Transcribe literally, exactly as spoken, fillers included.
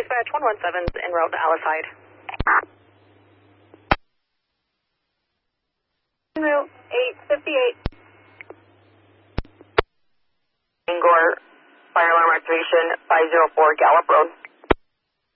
Dispatch one one seven is en route to Alice Hyde. En route eight fifty-eight. Angor, fire alarm activation five zero four Gallup Road.